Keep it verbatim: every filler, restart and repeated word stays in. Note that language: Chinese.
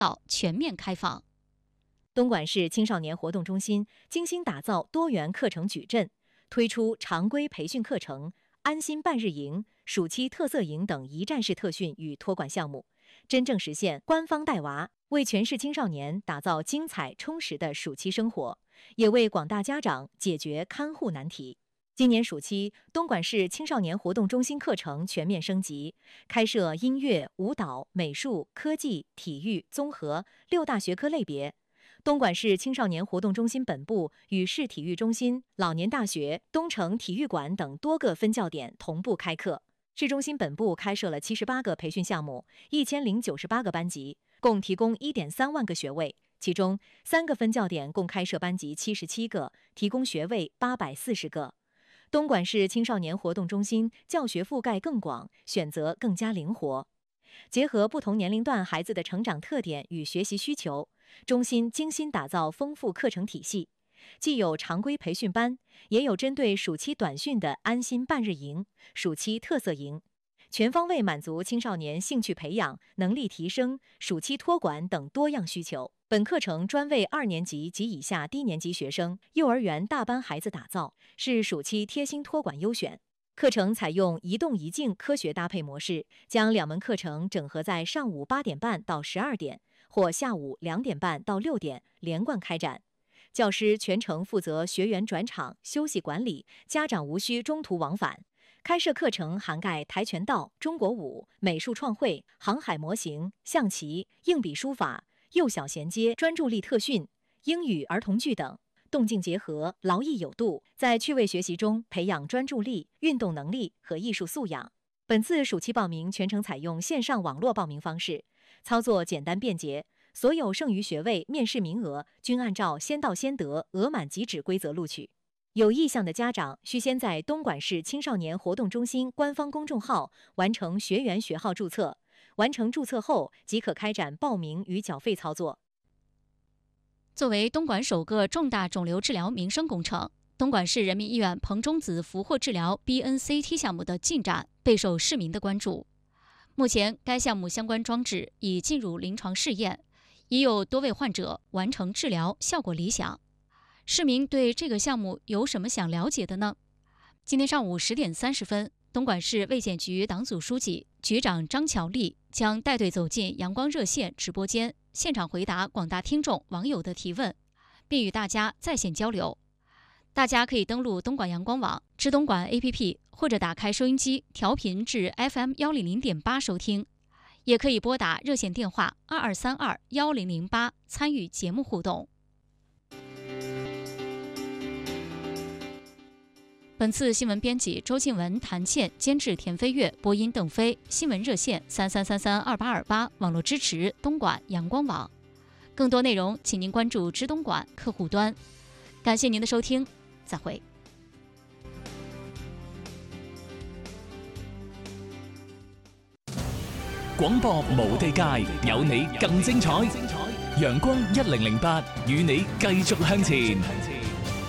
到全面开放。 东莞市青少年活动中心精心打造多元课程矩阵，推出常规培训课程、安心半日营、暑期特色营等一站式特训与托管项目，真正实现官方带娃，为全市青少年打造精彩充实的暑期生活，也为广大家长解决看护难题。今年暑期，东莞市青少年活动中心课程全面升级，开设音乐、舞蹈、美术、科技、体育、综合六大学科类别。东莞市青少年活动中心本部与市体育中心、老年大学、东城体育馆等多个分教点同步开课。市中心本部开设了七十八个培训项目，一千零九十八个班级，共提供一点三万个学位。其中，三个分教点共开设班级七十七个，提供学位八百四十个。东莞市青少年活动中心教学覆盖更广，选择更加灵活，结合不同年龄段孩子的成长特点与学习需求，中心精心打造丰富课程体系，既有常规培训班，也有针对暑期短训的安心半日营、暑期特色营，全方位满足青少年兴趣培养、能力提升、暑期托管等多样需求。本课程专为二年级及以下低年级学生、幼儿园大班孩子打造，是暑期贴心托管优选。课程采用一动一静科学搭配模式，将两门课程整合在上午八点半到十二点或下午两点半到六点连贯开展。教师全程负责学员转场、休息管理，家长无需中途往返。开设课程涵盖跆拳道、中国舞、美术创绘、航海模型、象棋、硬笔书法、幼小衔接、专注力特训、英语儿童剧等，动静结合，劳逸有度，在趣味学习中培养专注力、运动能力和艺术素养。本次暑期报名全程采用线上网络报名方式，操作简单便捷，所有剩余学位面试名额均按照先到先得、额满即止规则录取。有意向的家长需先在东莞市青少年活动中心官方公众号完成学员学号注册，完成注册后即可开展报名与缴费操作。 作为东莞首个重大肿瘤治疗民生工程，东莞市人民医院彭中子俘获治疗 B N C T 项目的进展备受市民的关注。目前，该项目相关装置已进入临床试验，已有多位患者完成治疗，效果理想。市民对这个项目有什么想了解的呢？今天上午十点三十分，东莞市卫健局党组书记、局长张巧丽将带队走进阳光热线直播间，现场回答广大听众网友的提问，并与大家在线交流。大家可以登录东莞阳光网、知东莞 A P P， 或者打开收音机调频至 F M 一零零点八收听，也可以拨打热线电话二二三二幺零零八参与节目互动。本次新闻编辑周静文、谭倩，监制田飞跃，播音邓飞。新闻热线三三三三二八二八，网络支持东莞阳光网。更多内容，请您关注知东莞客户端。感谢您的收听，再会。 廣播無地界，有你更精彩。陽光一零零八，與你繼續向前。